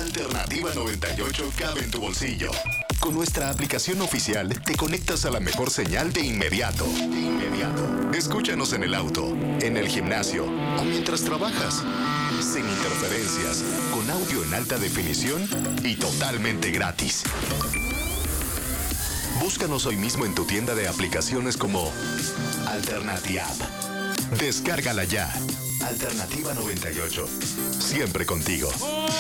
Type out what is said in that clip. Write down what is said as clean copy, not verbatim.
Alternativa 98 cabe en tu bolsillo. Con nuestra aplicación oficial te conectas a la mejor señal de inmediato. Escúchanos en el auto, en el gimnasio o mientras trabajas. Sin interferencias, con audio en alta definición y totalmente gratis. Búscanos hoy mismo en tu tienda de aplicaciones como Alternativa. Descárgala ya. Alternativa 98. Siempre contigo.